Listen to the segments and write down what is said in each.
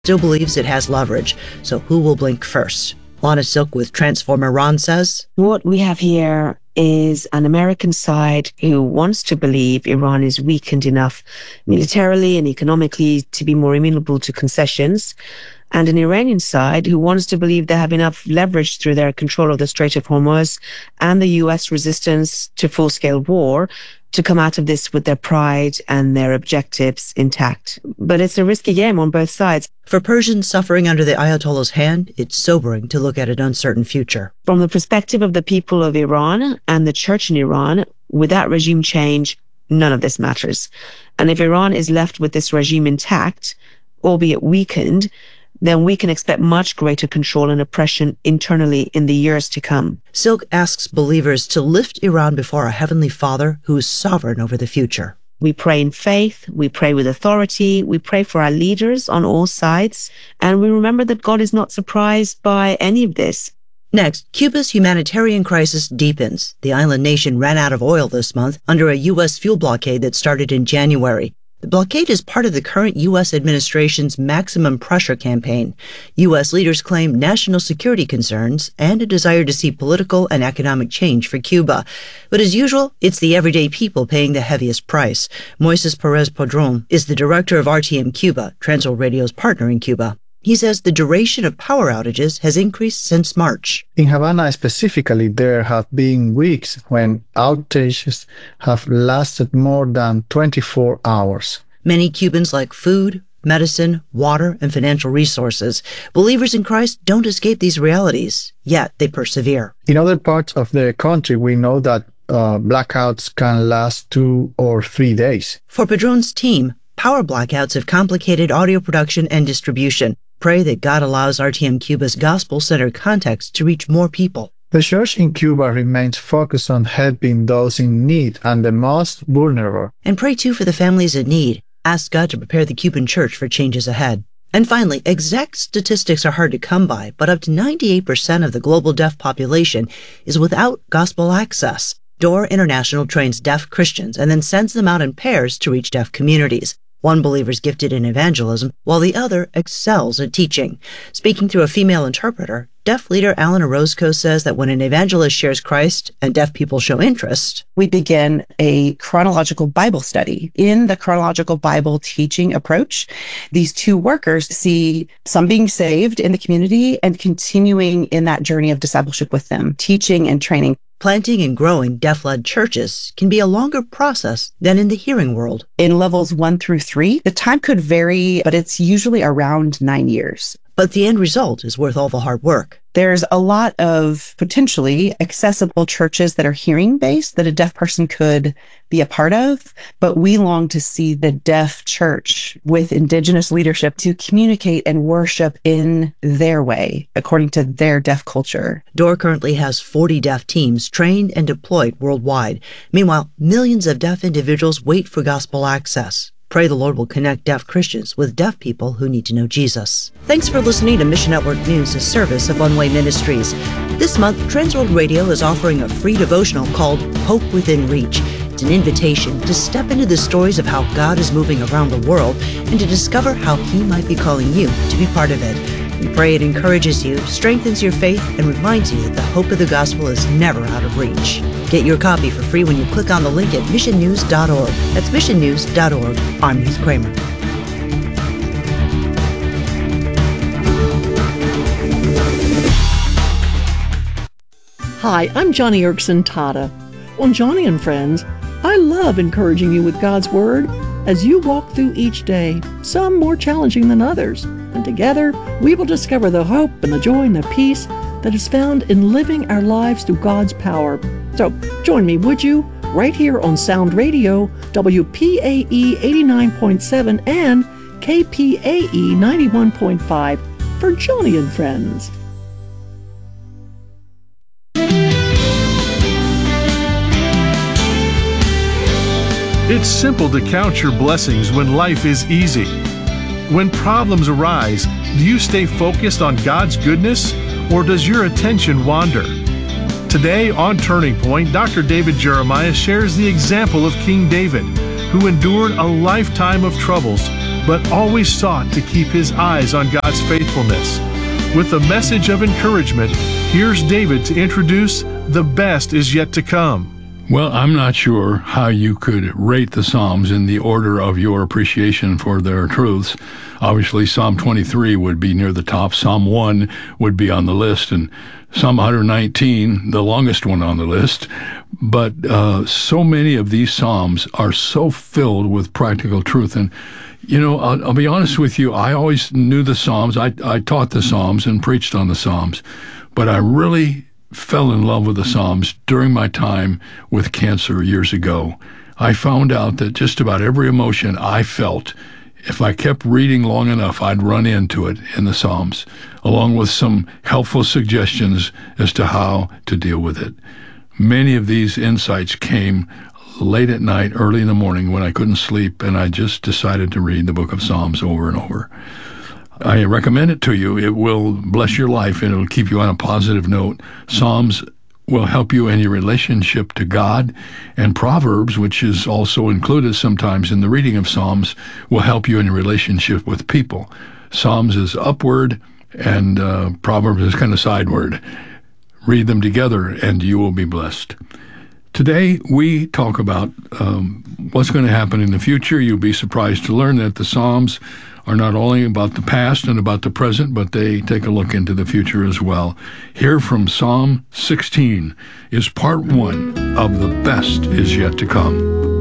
still believes it has leverage, so who will blink first? Lana Silk with Transform Iran says, what we have here is an American side who wants to believe Iran is weakened enough militarily and economically to be more amenable to concessions, and an Iranian side who wants to believe they have enough leverage through their control of the Strait of Hormuz and the U.S. resistance to full-scale war to come out of this with their pride and their objectives intact. But it's a risky game on both sides. For Persians suffering under the Ayatollah's hand, it's sobering to look at an uncertain future. From the perspective of the people of Iran and the church in Iran, without regime change, none of this matters. And if Iran is left with this regime intact, albeit weakened, then we can expect much greater control and oppression internally in the years to come. Silk asks believers to lift Iran before a heavenly Father who is sovereign over the future. We pray in faith, we pray with authority, we pray for our leaders on all sides, and we remember that God is not surprised by any of this. Next, Cuba's humanitarian crisis deepens. The island nation ran out of oil this month under a U.S. fuel blockade that started in January. The blockade is part of the current U.S. administration's maximum pressure campaign. U.S. leaders claim national security concerns and a desire to see political and economic change for Cuba. But as usual, it's the everyday people paying the heaviest price. Moises Perez-Padron is the director of RTM Cuba, Transworld Radio's partner in Cuba. He says the duration of power outages has increased since March. In Havana specifically, there have been weeks when outages have lasted more than 24 hours. Many Cubans lack food, medicine, water, and financial resources. Believers in Christ don't escape these realities, yet they persevere. In other parts of the country, we know that blackouts can last 2 or 3 days. For Padron's team, power blackouts have complicated audio production and distribution. Pray that God allows RTM Cuba's gospel-centered context to reach more people. The church in Cuba remains focused on helping those in need and the most vulnerable. And pray too for the families in need. Ask God to prepare the Cuban church for changes ahead. And finally, exact statistics are hard to come by, but up to 98% of the global deaf population is without gospel access. Door International trains deaf Christians and then sends them out in pairs to reach deaf communities. One believer's gifted in evangelism, while the other excels at teaching. Speaking through a female interpreter, deaf leader Alan Orozco says that when an evangelist shares Christ and deaf people show interest, we begin a chronological Bible study. In the chronological Bible teaching approach, these two workers see some being saved in the community and continuing in that journey of discipleship with them, teaching and training. Planting and growing deaf-led churches can be a longer process than in the hearing world. In levels 1 through 3, the time could vary, but it's usually around 9 years. But the end result is worth all the hard work. There's a lot of potentially accessible churches that are hearing-based that a deaf person could be a part of, but we long to see the deaf church with indigenous leadership to communicate and worship in their way, according to their deaf culture. Door currently has 40 deaf teams trained and deployed worldwide. Meanwhile, millions of deaf individuals wait for gospel access. Pray the Lord will connect deaf Christians with deaf people who need to know Jesus. Thanks for listening to Mission Network News, a service of One Way Ministries. This month, Transworld Radio is offering a free devotional called Hope Within Reach. It's an invitation to step into the stories of how God is moving around the world and to discover how He might be calling you to be part of it. We pray it encourages you, strengthens your faith, and reminds you that the hope of the gospel is never out of reach. Get your copy for free when you click on the link at missionnews.org. That's missionnews.org. I'm Ruth Kramer. Hi, I'm Johnny Erkson Tata. On Johnny and Friends, I love encouraging you with God's Word as you walk through each day, some more challenging than others. And together, we will discover the hope and the joy and the peace that is found in living our lives through God's power. So join me, would you, right here on Sound Radio, WPAE 89.7 and KPAE 91.5 for Johnny and Friends. It's simple to count your blessings when life is easy. When problems arise, do you stay focused on God's goodness, or does your attention wander? Today on Turning Point, Dr. David Jeremiah shares the example of King David, who endured a lifetime of troubles but always sought to keep his eyes on God's faithfulness. With a message of encouragement, here's David to introduce The Best Is Yet to Come. Well, I'm not sure how you could rate the Psalms in the order of your appreciation for their truths. Obviously, Psalm 23 would be near the top. Psalm 1 would be on the list, and Psalm 119, the longest one on the list. But so many of these Psalms are so filled with practical truth. And, you know, I'll be honest with you, I always knew the Psalms. I taught the Psalms and preached on the Psalms. But I really fell in love with the Psalms during my time with cancer years ago. I found out that just about every emotion I felt, if I kept reading long enough, I'd run into it in the Psalms, along with some helpful suggestions as to how to deal with it. Many of these insights came late at night, early in the morning when I couldn't sleep, and I just decided to read the book of Psalms over and over. I recommend it to you. It will bless your life, and it will keep you on a positive note. Psalms will help you in your relationship to God, and Proverbs, which is also included sometimes in the reading of Psalms, will help you in your relationship with people. Psalms is upward, and Proverbs is kind of sideward. Read them together, and you will be blessed. Today, we talk about what's going to happen in the future. You'll be surprised to learn that the Psalms are not only about the past and about the present, but they take a look into the future as well. Here from Psalm 16 is part 1 of The Best Is Yet to Come.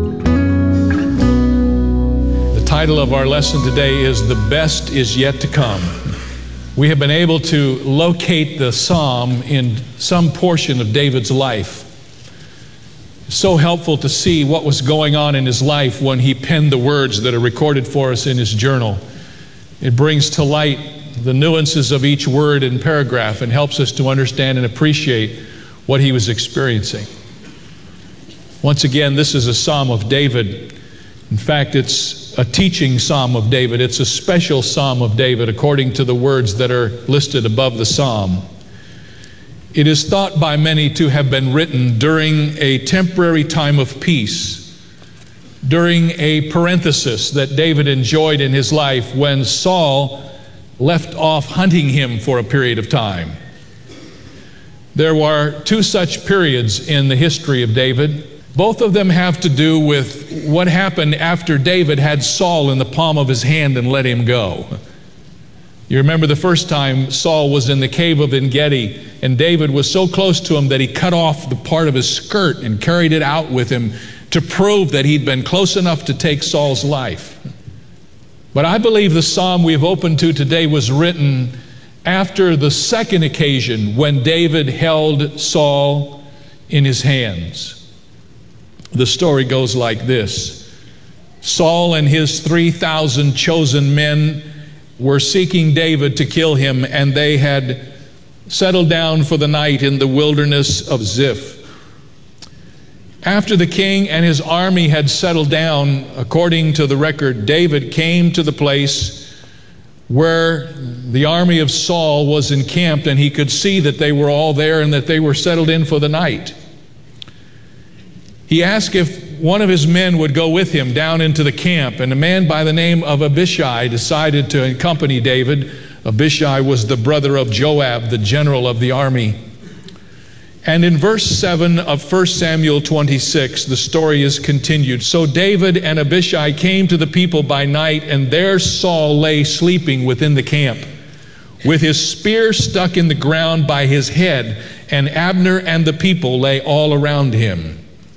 The title of our lesson today is The Best Is Yet to Come. We have been able to locate the psalm in some portion of David's life. So helpful to see what was going on in his life when he penned the words that are recorded for us in his journal. It brings to light the nuances of each word and paragraph and helps us to understand and appreciate what he was experiencing. Once again, this is a Psalm of David. In fact, it's a teaching Psalm of David. It's a special Psalm of David according to the words that are listed above the Psalm. It is thought by many to have been written during a temporary time of peace, during a parenthesis that David enjoyed in his life when Saul left off hunting him for a period of time. There were two such periods in the history of David. Both of them have to do with what happened after David had Saul in the palm of his hand and let him go. You remember the first time Saul was in the cave of En-Gedi, and David was so close to him that he cut off the part of his skirt and carried it out with him to prove that he'd been close enough to take Saul's life. But I believe the psalm we've opened to today was written after the second occasion when David held Saul in his hands. The story goes like this. Saul and his 3,000 chosen men were seeking David to kill him, and they had settled down for the night in the wilderness of Ziph. After the king and his army had settled down, according to the record, David came to the place where the army of Saul was encamped, and he could see that they were all there and that they were settled in for the night. He asked if one of his men would go with him down into the camp, and a man by the name of Abishai decided to accompany David. Abishai was the brother of Joab, the general of the army. And in verse 7 of 1 Samuel 26, the story is continued. So David and Abishai came to the people by night, and there Saul lay sleeping within the camp, with his spear stuck in the ground by his head, and Abner and the people lay all around him.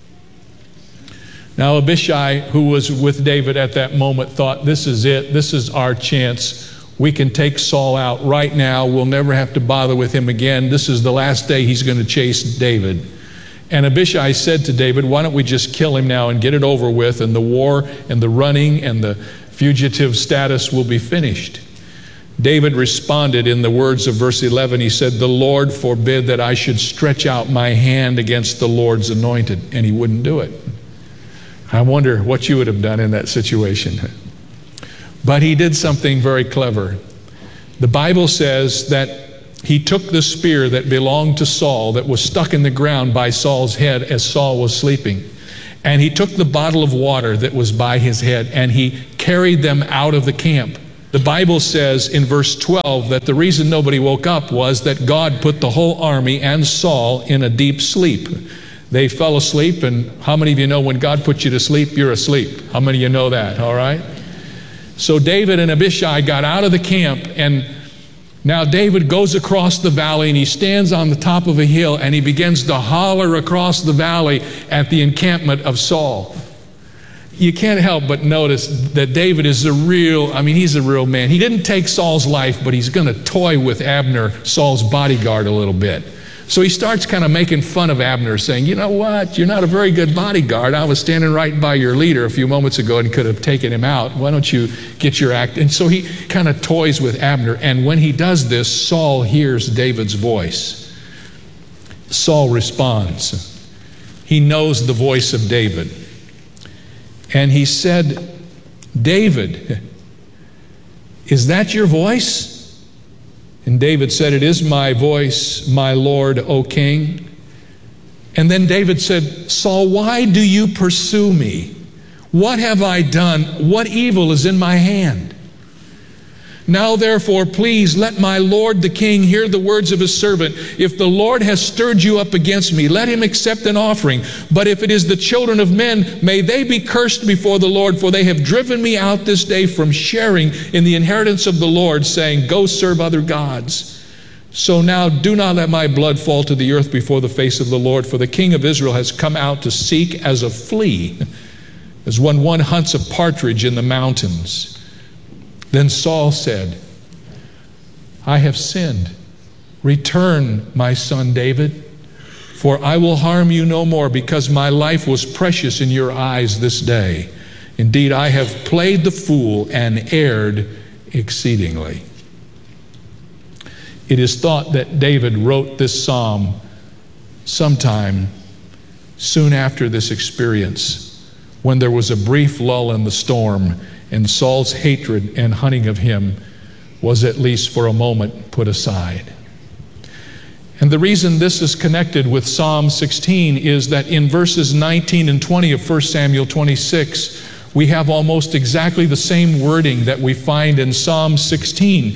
Now Abishai, who was with David at that moment, thought, this is it. This is our chance. We can take Saul out right now. We'll never have to bother with him again. This is the last day he's going to chase David. And Abishai said to David, why don't we just kill him now and get it over with, and the war and the running and the fugitive status will be finished. David responded in the words of verse 11. He said, the Lord forbid that I should stretch out my hand against the Lord's anointed. And he wouldn't do it. I wonder what you would have done in that situation. But he did something very clever. The Bible says that he took the spear that belonged to Saul, that was stuck in the ground by Saul's head as Saul was sleeping, And he took the bottle of water that was by his head, and he carried them out of the camp. The Bible says in verse 12 that the reason nobody woke up was that God put the whole army and Saul in a deep sleep. They fell asleep, and how many of you know when God puts you to sleep, you're asleep? How many of you know that, all right? So David and Abishai got out of the camp, and now David goes across the valley, and he stands on the top of a hill, and he begins to holler across the valley at the encampment of Saul. You can't help but notice that David is he's a real man. He didn't take Saul's life, but he's going to toy with Abner, Saul's bodyguard, a little bit. So he starts kind of making fun of Abner, saying, you know what, you're not a very good bodyguard. I was standing right by your leader a few moments ago and could have taken him out. Why don't you get your act? And so he kind of toys with Abner. And when he does this, Saul hears David's voice. Saul responds. He knows the voice of David. And he said, David, is that your voice? And David said, it is my voice, my Lord, O King. And then David said, Saul, why do you pursue me? What have I done? What evil is in my hand? Now therefore, please let my Lord the King hear the words of his servant. If the Lord has stirred you up against me, let him accept an offering. But if it is the children of men, may they be cursed before the Lord, for they have driven me out this day from sharing in the inheritance of the Lord, saying, go serve other gods. So now do not let my blood fall to the earth before the face of the Lord, for the King of Israel has come out to seek as a flea, as when one hunts a partridge in the mountains. Then Saul said, I have sinned. Return, my son David, for I will harm you no more, because my life was precious in your eyes this day. Indeed, I have played the fool and erred exceedingly. It is thought that David wrote this psalm sometime soon after this experience, when there was a brief lull in the storm, and Saul's hatred and hunting of him was at least for a moment put aside. And the reason this is connected with Psalm 16 is that in verses 19 and 20 of 1 Samuel 26, we have almost exactly the same wording that we find in Psalm 16.